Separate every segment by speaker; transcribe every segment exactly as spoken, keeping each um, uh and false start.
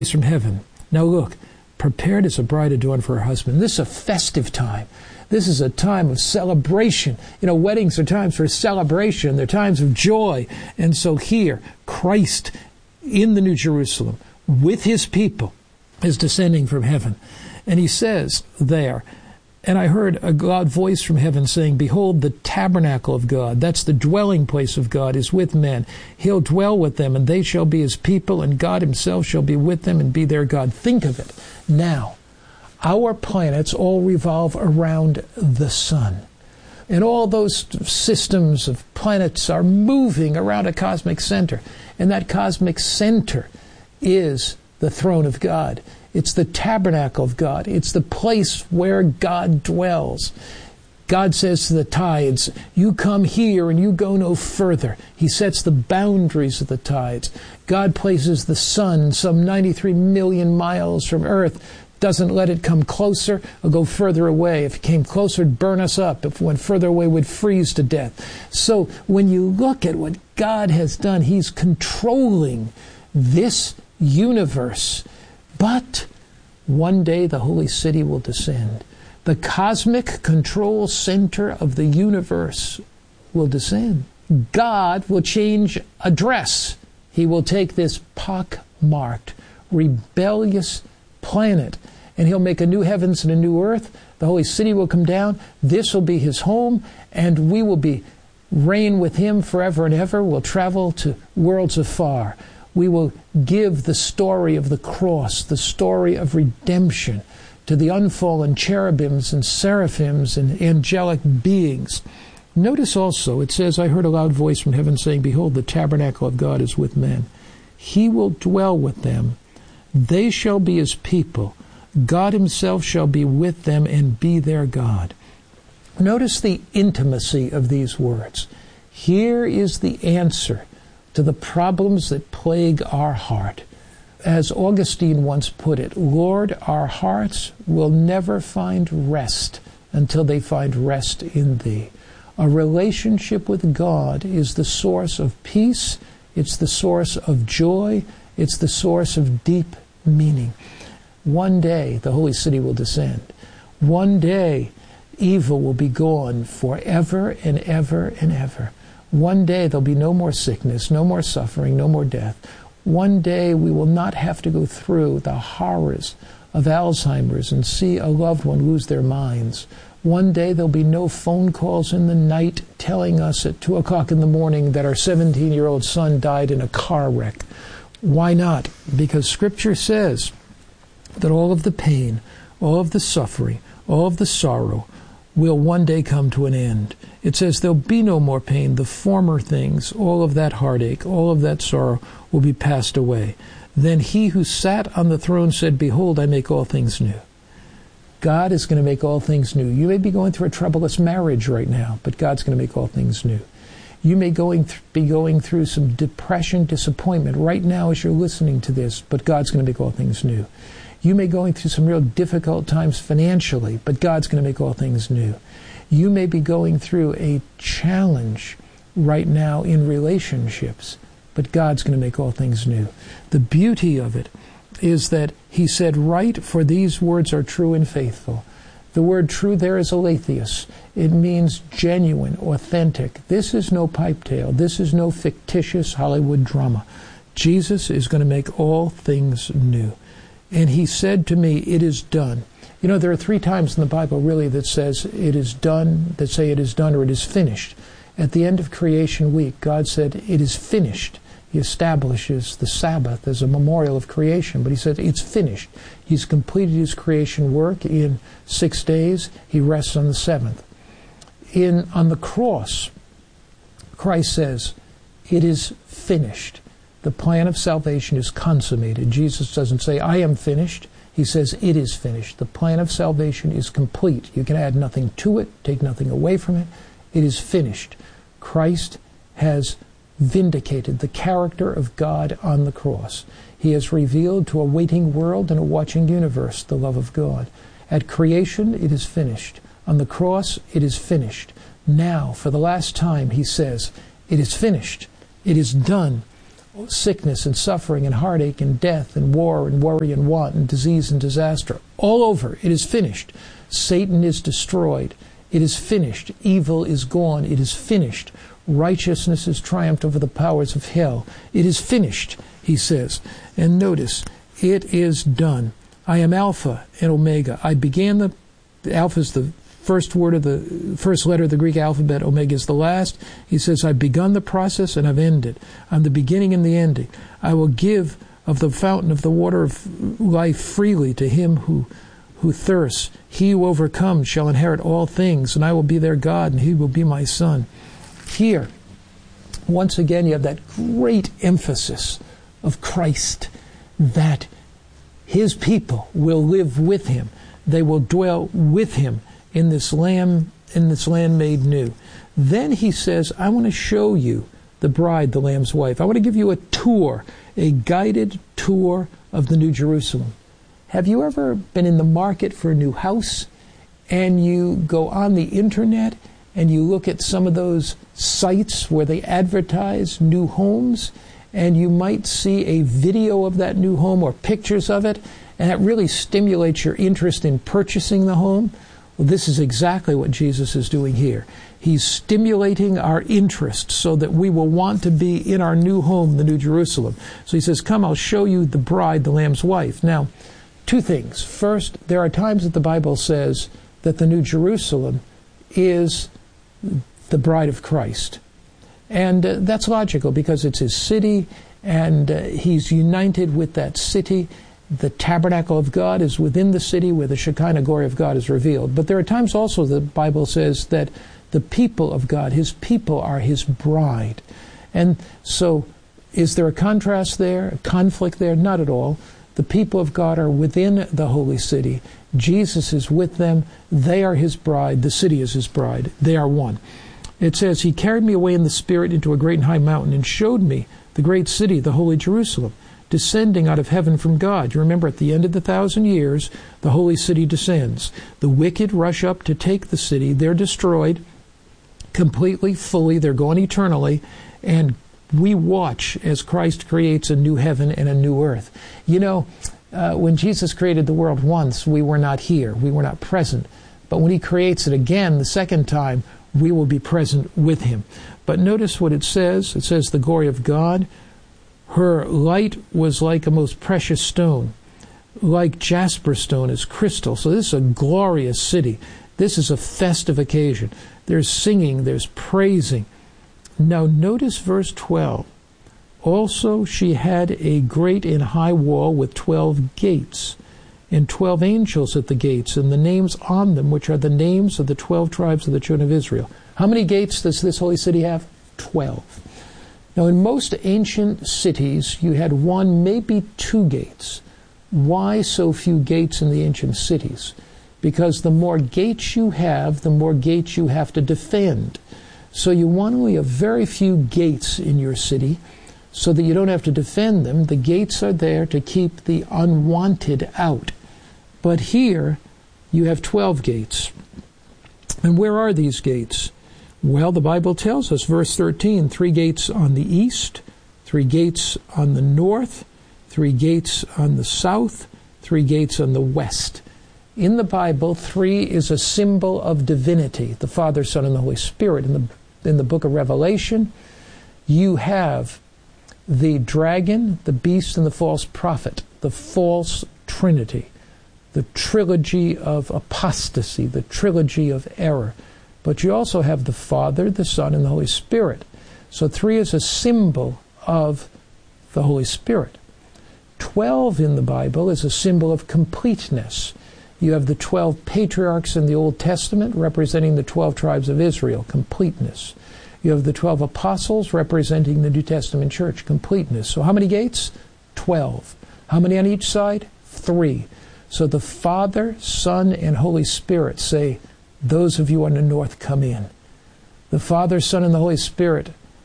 Speaker 1: from heaven. Now look, prepared as a bride adorned for her husband. This is a festive time. This is a time of celebration. You know, weddings are times for celebration. They're times of joy. And so here, Christ in the New Jerusalem with his people is descending from heaven. And he says there, and I heard a loud voice from heaven saying, behold, the tabernacle of God, that's the dwelling place of God, is with men. He'll dwell with them, and they shall be his people, and God himself shall be with them and be their God. Think of it. Now, our planets all revolve around the sun. And all those systems of planets are moving around a cosmic center. And that cosmic center is the throne of God. It's the tabernacle of God. It's the place where God dwells. God says to the tides, you come here and you go no further. He sets the boundaries of the tides. God places the sun some ninety-three million miles from Earth, doesn't let it come closer or go further away. If it came closer, it'd burn us up. If it went further away, we'd freeze to death. So when you look at what God has done, he's controlling this universe. But one day the holy city will descend. The cosmic control center of the universe will descend. God will change address. He will take this pock-marked, rebellious planet, and he'll make a new heavens and a new earth. The holy city will come down. This will be his home, and we will be reign with him forever and ever. We'll travel to worlds afar. We will give the story of the cross, the story of redemption, to the unfallen cherubims and seraphims and angelic beings. Notice also, it says, I heard a loud voice from heaven saying, behold, the tabernacle of God is with men. He will dwell with them. They shall be his people. God himself shall be with them and be their God. Notice the intimacy of these words. Here is the answer to the problems that plague our heart. As Augustine once put it, Lord, our hearts will never find rest until they find rest in thee. A relationship with God is the source of peace, it's the source of joy, it's the source of deep meaning. One day the holy city will descend. One day evil will be gone forever and ever and ever. One day there'll be no more sickness, no more suffering, no more death. One day we will not have to go through the horrors of Alzheimer's and see a loved one lose their minds. One day there'll be no phone calls in the night telling us at two o'clock in the morning that our seventeen-year-old son died in a car wreck. Why not? Because Scripture says that all of the pain, all of the suffering, all of the sorrow will one day come to an end. It says there'll be no more pain. The former things, all of that heartache, all of that sorrow will be passed away. Then he who sat on the throne said, behold, I make all things new. God is going to make all things new. You may be going through a troublous marriage right now, but God's going to make all things new. You may going th- be going through some depression, disappointment right now as you're listening to this, but God's going to make all things new. You may be going through some real difficult times financially, but God's going to make all things new. You may be going through a challenge right now in relationships, but God's going to make all things new. The beauty of it is that he said, write, for these words are true and faithful. The word true there is aletheus. It means genuine, authentic. This is no pipe tale. This is no fictitious Hollywood drama. Jesus is going to make all things new. And he said to me, it is done. You know, there are three times in the Bible really that says it is done, that say it is done or it is finished. At the end of creation week, God said it is finished. He establishes the Sabbath as a memorial of creation, but he said it's finished. He's completed his creation work in six days. He rests on the seventh. In on the cross, Christ says, it is finished. The plan of salvation is consummated. Jesus doesn't say, I am finished. He says, it is finished. The plan of salvation is complete. You can add nothing to it, take nothing away from it. It is finished. Christ has vindicated the character of God on the cross. He has revealed to a waiting world and a watching universe the love of God. At creation, it is finished. On the cross, it is finished. Now, for the last time, he says, it is finished. It is done. sickness and suffering and heartache and death and war and worry and want and disease and disaster. All over. It is finished. Satan is destroyed. It is finished. Evil is gone. It is finished. Righteousness is triumphed over the powers of hell. It is finished, he says. And notice, it is done. I am Alpha and Omega. I began the, Alpha is the first word of the first letter of the Greek alphabet, Omega is the last. He says, I've begun the process and I've ended. I'm the beginning and the ending. I will give of the fountain of the water of life freely to him who who thirsts. He who overcomes shall inherit all things, and I will be their God, and he will be my son. Here, once again, you have that great emphasis of Christ, that his people will live with him. They will dwell with him in this land, in this land made new. Then he says, I want to show you the bride, the Lamb's wife. I want to give you a tour, a guided tour of the New Jerusalem. Have you ever been in the market for a new house and you go on the internet and you look at some of those sites where they advertise new homes, and you might see a video of that new home or pictures of it, and that really stimulates your interest in purchasing the home? Well, this is exactly what Jesus is doing here. He's stimulating our interest so that we will want to be in our new home, the New Jerusalem. So he says, come, I'll show you the bride, the Lamb's wife. Now, two things. First, there are times that the Bible says that the New Jerusalem is the bride of Christ. And uh, that's logical because it's his city, and uh, he's united with that city. The tabernacle of God is within the city where the Shekinah glory of God is revealed. But there are times also the Bible says that the people of God, his people, are his bride. And so is there a contrast there, a conflict there? Not at all. The people of God are within the holy city. Jesus is with them. They are his bride. The city is his bride. They are one. It says, he carried me away in the Spirit into a great and high mountain and showed me the great city, the holy Jerusalem, descending out of heaven from God. You remember, at the end of the thousand years, the holy city descends. The wicked rush up to take the city. They're destroyed completely, fully. They're gone eternally. And we watch as Christ creates a new heaven and a new earth. You know, uh, when Jesus created the world once, we were not here. We were not present. But when he creates it again, the second time, we will be present with him. But notice what it says. It says, the glory of God. Her light was like a most precious stone, like jasper stone is crystal. So this is a glorious city. This is a festive occasion. There's singing, there's praising. Now notice verse twelve. Also she had a great and high wall with twelve gates, and twelve angels at the gates, and the names on them, which are the names of the twelve tribes of the children of Israel. How many gates does this holy city have? Twelve. Now, in most ancient cities, you had one, maybe two gates. Why so few gates in the ancient cities? Because the more gates you have, the more gates you have to defend. So you want only a very few gates in your city so that you don't have to defend them. The gates are there to keep the unwanted out. But here, you have twelve gates. And where are these gates? Well, the Bible tells us, verse thirteen, three gates on the east, three gates on the north, three gates on the south, three gates on the west. In the Bible, three is a symbol of divinity, the Father, Son, and the Holy Spirit. In the, in the book of Revelation, you have the dragon, the beast, and the false prophet, the false trinity, the trilogy of apostasy, the trilogy of error. But you also have the Father, the Son, and the Holy Spirit. So three is a symbol of the Holy Spirit. Twelve in the Bible is a symbol of completeness. You have the twelve patriarchs in the Old Testament representing the twelve tribes of Israel, completeness. You have the twelve apostles representing the New Testament church, completeness. So how many gates? Twelve. How many on each side? Three. So the Father, Son, and Holy Spirit say, those of you on the north, come in. The Father, Son, and the Holy Spirit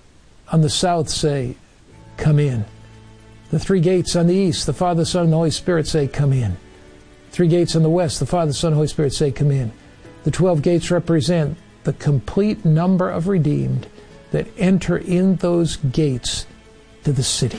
Speaker 1: on the south say, come in. The three gates on the east, the Father, Son, and the Holy Spirit say, come in. Three gates on the west, the Father, Son, and Holy Spirit say, come in. The twelve gates represent the complete number of redeemed that enter in those gates to the city.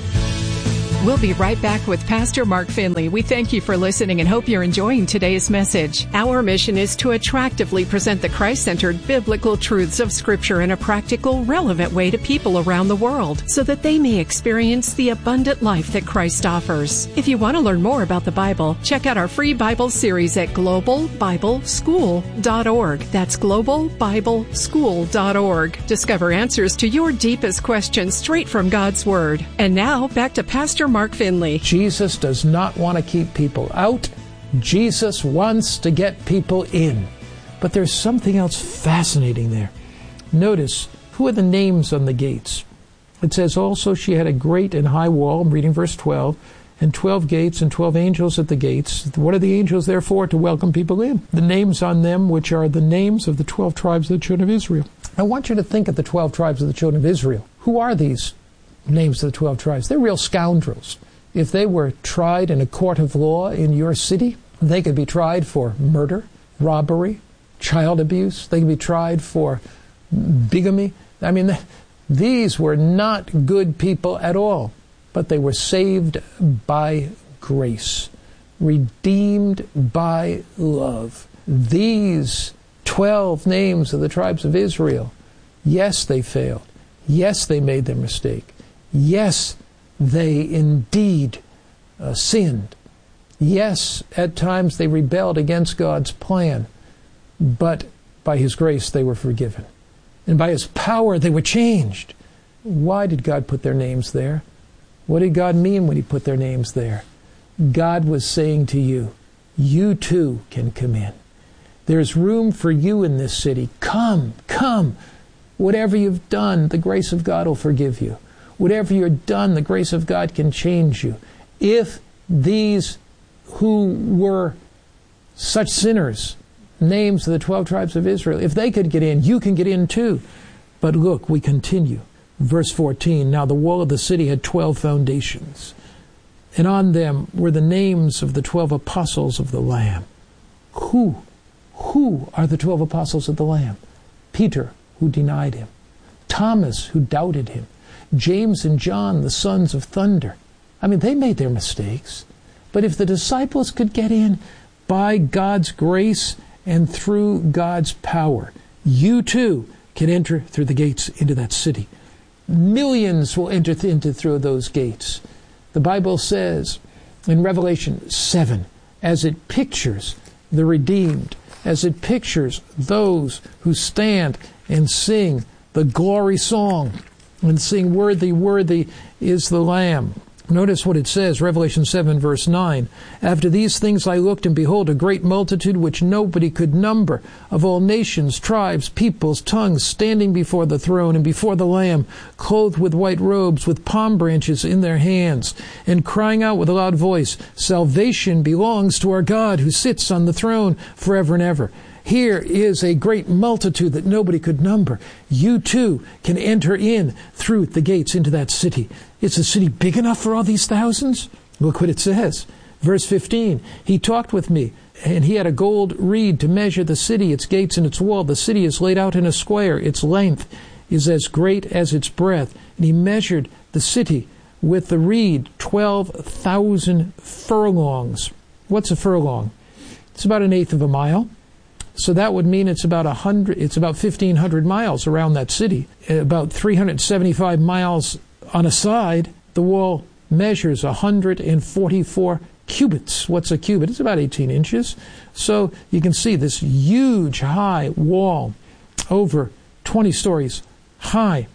Speaker 2: We'll be right back with Pastor Mark Finley. We thank you for listening and hope you're enjoying today's message. Our mission is to attractively present the Christ-centered biblical truths of Scripture in a practical, relevant way to people around the world so that they may experience the abundant life that Christ offers. If you want to learn more about the Bible, check out our free Bible series at global bible school dot org. That's global bible school dot org. Discover answers to your deepest questions straight from God's Word. And now, back to Pastor Mark Finley.
Speaker 1: Jesus does not want to keep people out. Jesus wants to get people in. But there's something else fascinating there. Notice, who are the names on the gates? It says, also she had a great and high wall, I'm reading verse twelve, and twelve gates and twelve angels at the gates. What are the angels there for? To welcome people in. The names on them, which are the names of the twelve tribes of the children of Israel. I want you to think of the twelve tribes of the children of Israel. Who are these names of the twelve tribes? They're real scoundrels. If they were tried in a court of law in your city, they could be tried for murder, robbery, child abuse. They could be tried for bigamy. I mean, these were not good people at all, but they were saved by grace, redeemed by love. These twelve names of the tribes of Israel, yes, they failed. Yes, they made their mistake. Yes, they indeed uh, sinned. Yes, at times they rebelled against God's plan, but by His grace they were forgiven. And by His power they were changed. Why did God put their names there? What did God mean when He put their names there? God was saying to you, you too can come in. There's room for you in this city. Come, come. Whatever you've done, the grace of God will forgive you. Whatever you've done, the grace of God can change you. If these who were such sinners, names of the twelve tribes of Israel, if they could get in, you can get in too. But look, we continue. Verse fourteen, now the wall of the city had twelve foundations, and on them were the names of the twelve apostles of the Lamb. Who? Who are the twelve apostles of the Lamb? Peter, who denied Him. Thomas, who doubted Him. James and John, the sons of thunder. I mean, they made their mistakes. But if the disciples could get in by God's grace and through God's power, you too can enter through the gates into that city. Millions will enter th- into through those gates. The Bible says in Revelation seven, as it pictures the redeemed, as it pictures those who stand and sing the glory song, and sing, worthy, worthy is the Lamb. Notice what it says, Revelation seven, verse nine. After these things I looked, and behold, a great multitude which nobody could number, of all nations, tribes, peoples, tongues, standing before the throne and before the Lamb, clothed with white robes, with palm branches in their hands, and crying out with a loud voice, salvation belongs to our God who sits on the throne forever and ever. Here is a great multitude that nobody could number. You too can enter in through the gates into that city. Is the city big enough for all these thousands? Look what it says. Verse fifteen, he talked with me, and he had a gold reed to measure the city, its gates and its wall. The city is laid out in a square. Its length is as great as its breadth. And he measured the city with the reed, twelve thousand furlongs. What's a furlong? It's about an eighth of a mile. So that would mean it's about a hundred. It's about fifteen hundred miles around that city. About three hundred seventy-five miles on a side. The wall measures one hundred forty-four cubits. What's a cubit? It's about eighteen inches. So you can see this huge high wall, over twenty stories high.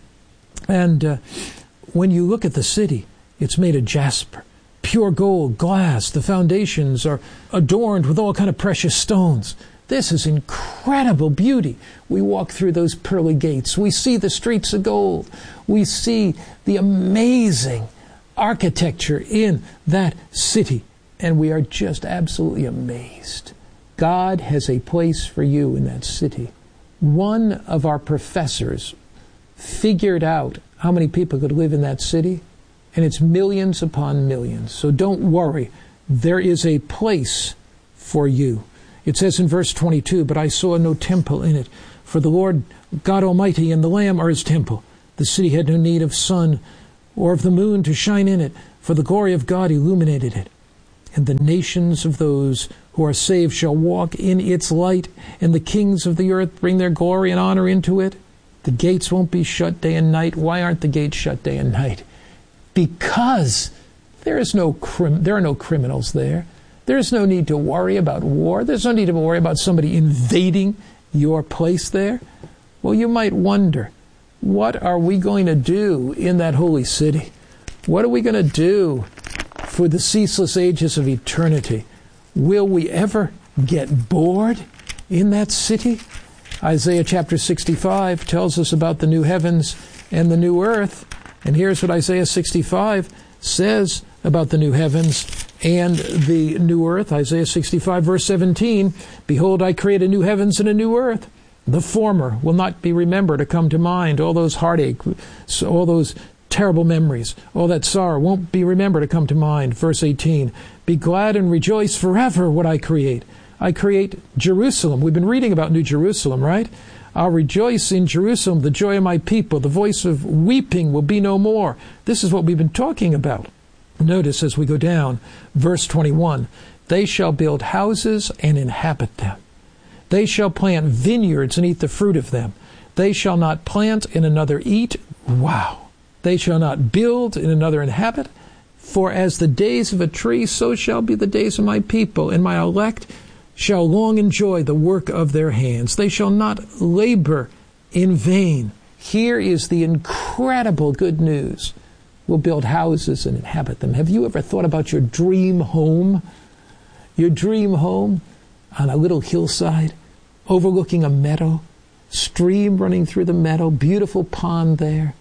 Speaker 1: And uh, when you look at the city, it's made of jasper, pure gold, glass. The foundations are adorned with all kind of precious stones. This is incredible beauty. We walk through those pearly gates. We see the streets of gold. We see the amazing architecture in that city. And we are just absolutely amazed. God has a place for you in that city. One of our professors figured out how many people could live in that city, and it's millions upon millions. So don't worry. There is a place for you. It says in verse twenty-two, but I saw no temple in it, for the Lord God Almighty and the Lamb are His temple. The city had no need of sun or of the moon to shine in it, for the glory of God illuminated it. And the nations of those who are saved shall walk in its light, and the kings of the earth bring their glory and honor into it. The gates won't be shut day and night. Why aren't the gates shut day and night? Because there is no crim- there are no criminals there. There's no need to worry about war. There's no need to worry about somebody invading your place there. Well, you might wonder, what are we going to do in that holy city? What are we going to do for the ceaseless ages of eternity? Will we ever get bored in that city? Isaiah chapter sixty-five tells us about the new heavens and the new earth. And here's what Isaiah sixty-five says about the new heavens and the new earth. Isaiah sixty-five, verse seventeen, "Behold, I create a new heavens and a new earth. The former will not be remembered or come to mind." All those heartache, all those terrible memories, all that sorrow won't be remembered or come to mind. Verse eighteen, "Be glad and rejoice forever what I create. I create Jerusalem." We've been reading about New Jerusalem, right? "I'll rejoice in Jerusalem, the joy of my people. The voice of weeping will be no more." This is what we've been talking about. Notice as we go down, verse twenty-one, "They shall build houses and inhabit them. They shall plant vineyards and eat the fruit of them. They shall not plant and another eat." Wow. "They shall not build and another inhabit. For as the days of a tree, so shall be the days of my people, and my elect shall long enjoy the work of their hands. They shall not labor in vain." Here is the incredible good news. We'll build houses and inhabit them. Have you ever thought about your dream home? Your dream home on a little hillside, overlooking a meadow, stream running through the meadow, beautiful pond there,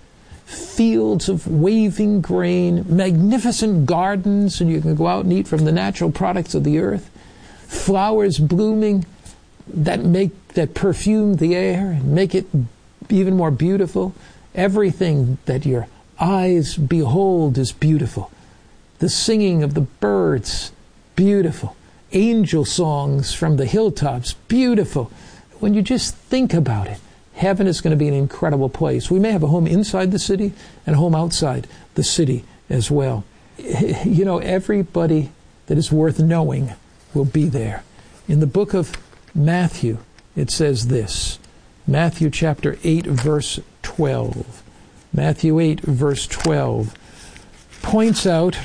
Speaker 1: fields of waving grain, magnificent gardens, and you can go out and eat from the natural products of the earth, flowers blooming that make that perfume the air and make it even more beautiful. Everything that your eyes behold is beautiful. The singing of the birds, beautiful. Angel songs from the hilltops, beautiful. When you just think about it, heaven is going to be an incredible place. We may have a home inside the city and a home outside the city as well. You know, everybody that is worth knowing will be there. In the book of Matthew, it says this. Matthew chapter eight, verse twelve. Matthew eight, verse twelve points out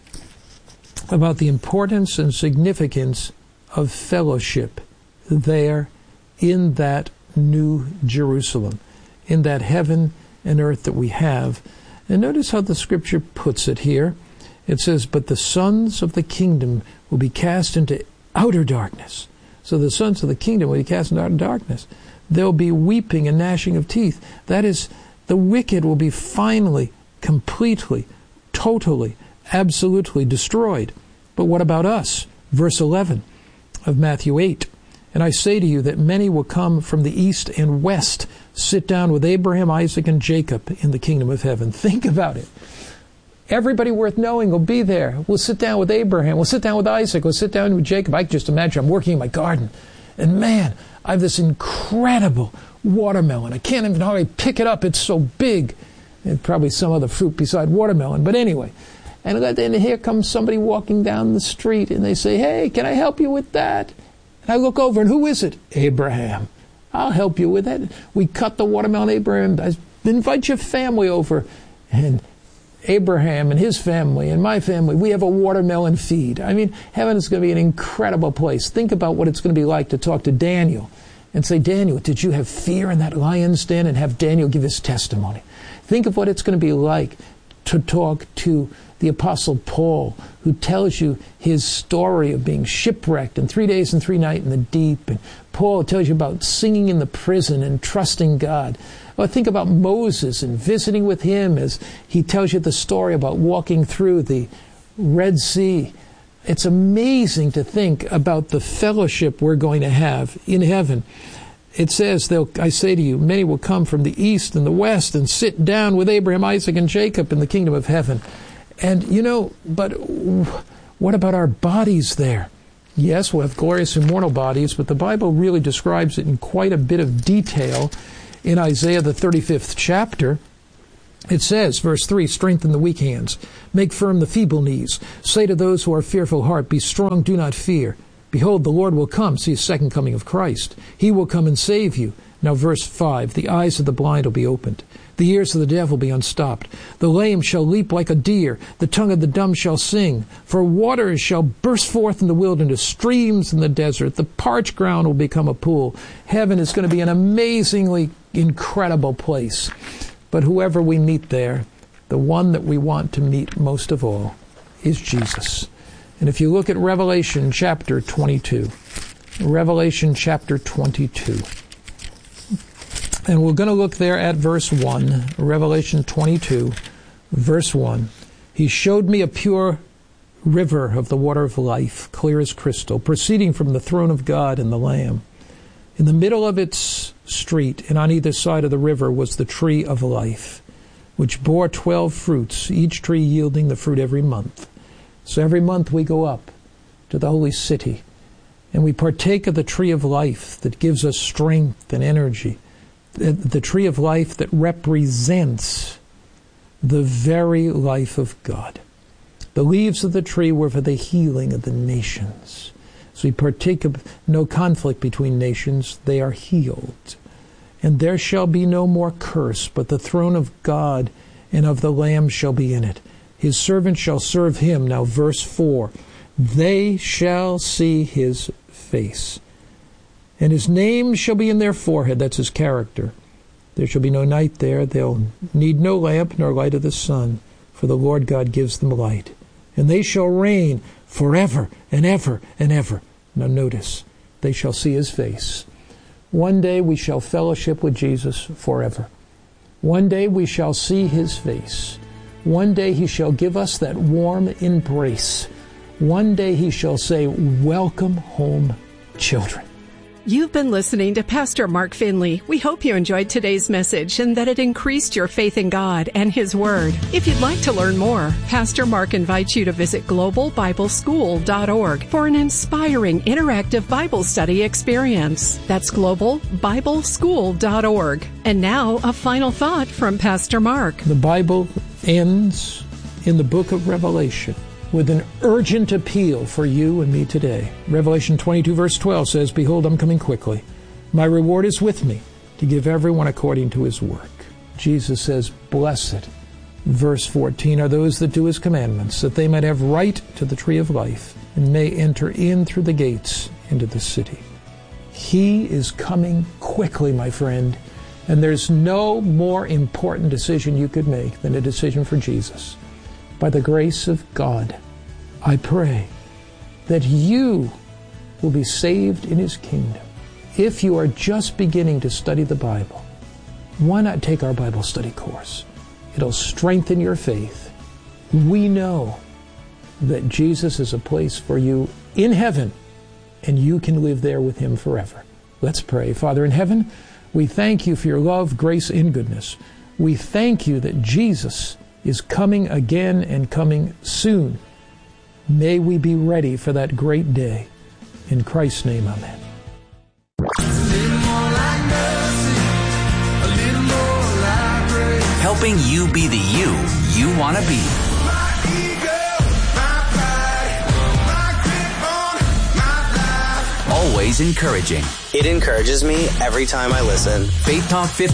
Speaker 1: about the importance and significance of fellowship there in that New Jerusalem, in that heaven and earth that we have. And notice how the scripture puts it here. It says, "But the sons of the kingdom will be cast into outer darkness." So the sons of the kingdom will be cast into outer darkness. There'll be weeping and gnashing of teeth. That is, the wicked will be finally, completely, totally, absolutely destroyed. But what about us? Verse eleven of Matthew eight. "And I say to you that many will come from the east and west, sit down with Abraham, Isaac, and Jacob in the kingdom of heaven." Think about it. Everybody worth knowing will be there. We'll sit down with Abraham. We'll sit down with Isaac. We'll sit down with Jacob. I can just imagine I'm working in my garden. And man, I have this incredible watermelon. I can't even hardly pick it up. It's so big. And probably some other fruit beside watermelon. But anyway. And then here comes somebody walking down the street. And they say, "Hey, can I help you with that?" And I look over, and who is it? Abraham. "I'll help you with it." We cut the watermelon. Abraham, I invite your family over. And Abraham and his family and my family, we have a watermelon feed. I mean, heaven is going to be an incredible place. Think about what it's going to be like to talk to Daniel and say, "Daniel, did you have fear in that lion's den?" And have Daniel give his testimony. Think of what it's going to be like to talk to the Apostle Paul, who tells you his story of being shipwrecked and three days and three nights in the deep. And Paul tells you about singing in the prison and trusting God. Or think about Moses and visiting with him as he tells you the story about walking through the Red Sea. It's amazing to think about the fellowship we're going to have in heaven. It says, they'll, I say to you, many will come from the east and the west and sit down with Abraham, Isaac, and Jacob in the kingdom of heaven. And, you know, but what about our bodies there? Yes, we'll have glorious immortal bodies, but the Bible really describes it in quite a bit of detail in Isaiah, the thirty-fifth chapter. It says, verse three, strengthen the weak hands, make firm the feeble knees. Say to those who are fearful heart, be strong, do not fear. Behold, the Lord will come. See, the second coming of Christ. He will come and save you. Now, verse five, the eyes of the blind will be opened. The ears of the deaf will be unstopped. The lame shall leap like a deer. The tongue of the dumb shall sing. For waters shall burst forth in the wilderness, streams in the desert. The parched ground will become a pool. Heaven is going to be an amazingly incredible place. But whoever we meet there, the one that we want to meet most of all is Jesus. And if you look at Revelation chapter twenty-two, Revelation chapter twenty-two, and we're going to look there at verse one, Revelation twenty-two, verse one. He showed me a pure river of the water of life, clear as crystal, proceeding from the throne of God and the Lamb. In the middle of its street, and on either side of the river, was the tree of life, which bore twelve fruits, each tree yielding the fruit every month. So every month we go up to the holy city, and we partake of the tree of life that gives us strength and energy, the, the tree of life that represents the very life of God. The leaves of the tree were for the healing of the nations. So we partake of no conflict between nations. They are healed. And there shall be no more curse, but the throne of God and of the Lamb shall be in it. His servants shall serve him. Now verse four. They shall see his face. And his name shall be in their forehead. That's his character. There shall be no night there. They'll need no lamp nor light of the sun, for the Lord God gives them light. And they shall reign forever and ever and ever. Now notice, they shall see his face. One day we shall fellowship with Jesus forever. One day we shall see his face. One day he shall give us that warm embrace. One day he shall say, welcome home, children.
Speaker 2: You've been listening to Pastor Mark Finley. We hope you enjoyed today's message and that it increased your faith in God and His Word. If you'd like to learn more, Pastor Mark invites you to visit global bible school dot org for an inspiring interactive Bible study experience. That's global bible school dot org. And now, a final thought from Pastor Mark.
Speaker 1: The Bible ends in the book of Revelation with an urgent appeal for you and me today. Revelation twenty-two verse twelve says, behold, I'm coming quickly. My reward is with me to give everyone according to his work. Jesus says, blessed, verse fourteen, are those that do his commandments, that they might have right to the tree of life and may enter in through the gates into the city. He is coming quickly, my friend, and there's no more important decision you could make than a decision for Jesus. By the grace of God, I pray that you will be saved in his kingdom. If you are just beginning to study the Bible, why not take our Bible study course? It'll strengthen your faith. We know that Jesus is a place for you in heaven, and you can live there with him forever. Let's pray. Father in heaven, we thank you for your love, grace, and goodness. We thank you that Jesus is coming again and coming soon. May we be ready for that great day. In Christ's name, amen.
Speaker 3: Helping you be the you you want to be. Always encouraging.
Speaker 4: It encourages me every time I listen.
Speaker 3: Faith Talk fifty